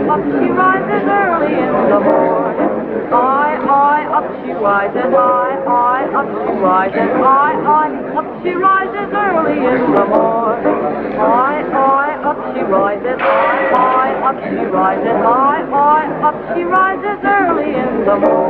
up she rises early in the morning. Up she rises, up she rises, up she rises early in the morning. Up she rises, up she rises, up she rises early in the morning.